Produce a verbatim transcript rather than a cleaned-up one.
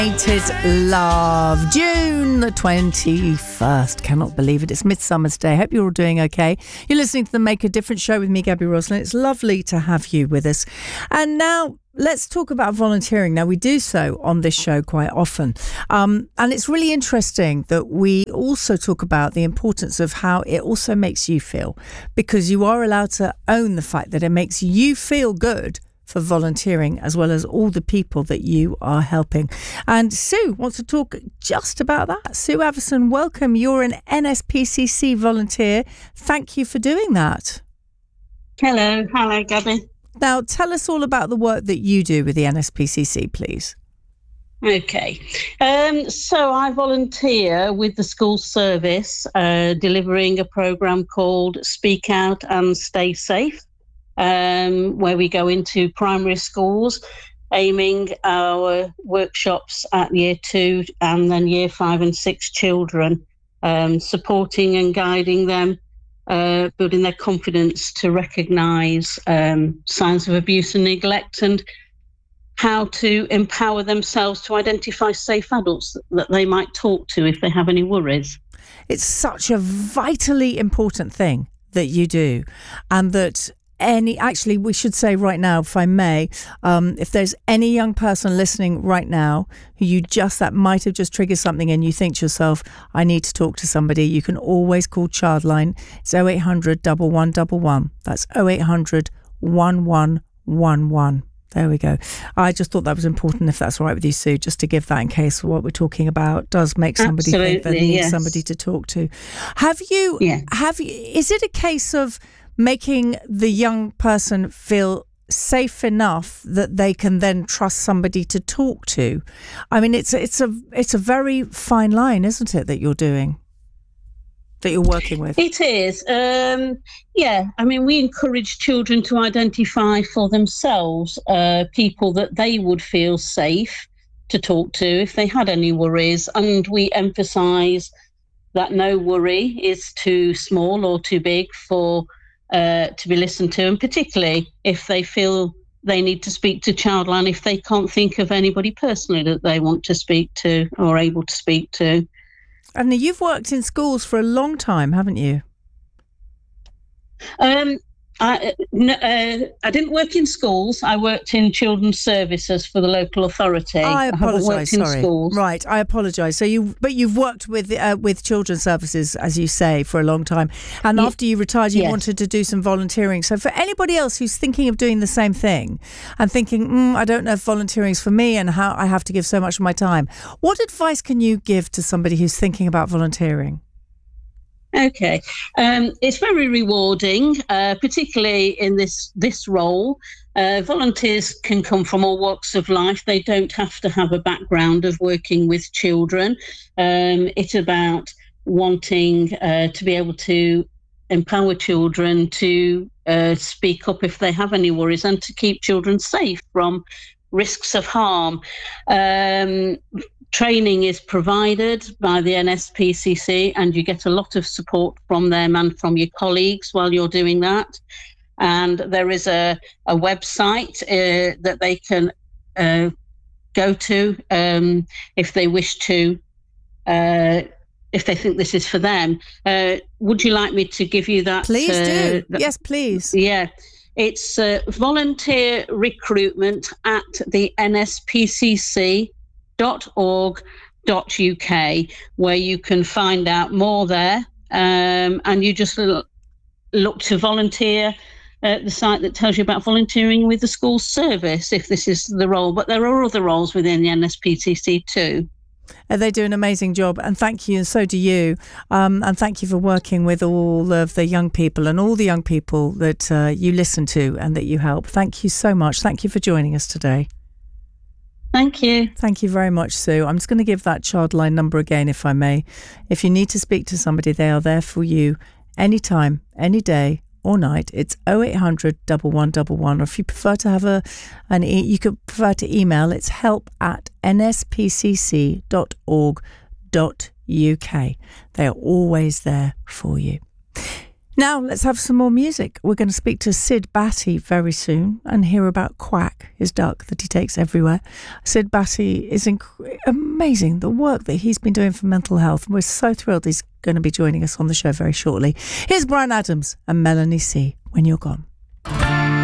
Hated Love, June the twenty-first. Cannot believe it. It's Midsummer's Day. Hope you're all doing okay. You're listening to the Make a Difference show with me, Gabby Roslin. It's lovely to have you with us. And now let's talk about volunteering. Now, we do so on this show quite often. Um, and it's really interesting that we also talk about the importance of how it also makes you feel, because you are allowed to own the fact that it makes you feel good for volunteering, as well as all the people that you are helping. And Sue wants to talk just about that. Sue Avison, welcome. You're an N S P C C volunteer. Thank you for doing that. Hello. Hello, Gabby. Now, tell us all about the work that you do with the N S P C C, please. Okay. Um, so I volunteer with the school service, uh, delivering a programme called Speak Out and Stay Safe. Um, where we go into primary schools, aiming our workshops at year two and then year five and six children, um, supporting and guiding them, uh, building their confidence to recognise um, signs of abuse and neglect, and how to empower themselves to identify safe adults that they might talk to if they have any worries. It's such a vitally important thing that you do, and that Any, actually, we should say right now, if I may, um, if there's any young person listening right now who you just, that might have just triggered something and you think to yourself, I need to talk to somebody, you can always call Childline. It's oh eight hundred, one one one one. That's oh eight hundred, one one one one. There we go. I just thought that was important, if that's all right with you, Sue, just to give that in case what we're talking about does make somebody Absolutely, think they need yes. somebody to talk to. Have you, Yeah. have you, is it a case of making the young person feel safe enough that they can then trust somebody to talk to? I mean, it's a, it's a it's a very fine line, isn't it, that you're doing, that you're working with? It is. Um, yeah, I mean, we encourage children to identify for themselves uh, people that they would feel safe to talk to if they had any worries, and we emphasise that no worry is too small or too big for Uh, to be listened to, and particularly if they feel they need to speak to Childline, if they can't think of anybody personally that they want to speak to or able to speak to. And you've worked in schools for a long time, haven't you? Um, I, uh, I didn't work in schools. I worked in children's services for the local authority. I apologise. Sorry. Schools. Right, I apologise. So you, but you've worked with uh, with children's services, as you say, for a long time. And Ye- after you retired, you yes. wanted to do some volunteering. So for anybody else who's thinking of doing the same thing and thinking, mm, I don't know if volunteering's for me and how I have to give so much of my time, what advice can you give to somebody who's thinking about volunteering? Okay, um, it's very rewarding, uh, particularly in this this role. Uh, volunteers can come from all walks of life. They don't have to have a background of working with children. Um, it's about wanting uh, to be able to empower children to uh, speak up if they have any worries, and to keep children safe from risks of harm. Um, Training is provided by the N S P C C, and you get a lot of support from them and from your colleagues while you're doing that. And there is a, a website uh, that they can uh, go to um, if they wish to, uh, if they think this is for them. Uh, would you like me to give you that? Please uh, do. that- Yes, please. Yeah. It's uh, volunteer recruitment at the N S P C C dot org dot U K, where you can find out more there, um, and you just look, look to volunteer at the site that tells you about volunteering with the school service if this is the role. But there are other roles within the N S P C C too. Uh, They do an amazing job, and thank you, and so do you. Um, and thank you for working with all of the young people and all the young people that uh, you listen to and that you help. Thank you so much. Thank you for joining us today. Thank you. Thank you very much, Sue. I'm just going to give that Childline number again, if I may. If you need to speak to somebody, they are there for you anytime, any day or night. It's oh eight hundred, one one one one. Or if you prefer to have a, an e- you could prefer to email, it's help at n s p c c dot org dot u k. They are always there for you. Now let's have some more music. We're going to speak to Sid Batty very soon and hear about Quack, his duck that he takes everywhere. Sid Batty is inc- amazing, the work that he's been doing for mental health. We're so thrilled he's going to be joining us on the show very shortly. Here's Bryan Adams and Melanie C, When You're Gone.